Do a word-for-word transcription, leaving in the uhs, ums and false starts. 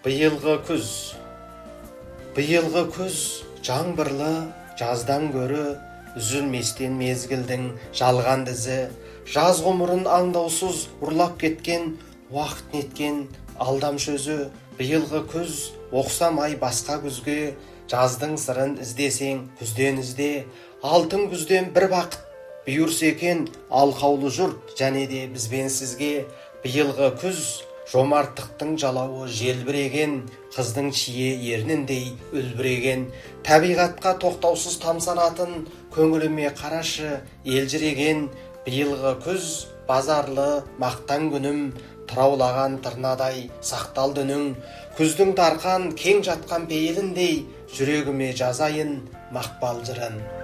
Биылғы күз. Биылғы күз жаңбырлы, жаздан көрі, үзілместен мезгілдің жалған дізі, жаз ғұмырын аңдаусыз ұрлап кеткен, уақыт неткен алдам сөзі. Биылғы күз оқсамай басқа күзге, жаздың сырын іздесең күзден ізде. Алтын күзден бір бақыт бұйырса екен, алқаулы жұрт және де бізбен сізге. Биылғы күз жомарттықтың жалауы желбіреген, қыздың шие ерніндей үлбіреген. Табиғатқа тоқтаусыз тамсанатын, көңіліме қарашы елжіреген. Биылғы күз базарлы мақтан күнім, тұраулаған тырнадай сақталды үнің. Күздің тарқан кең жатқан пейіліндей, жүрегіме жазайын мақпал жырын.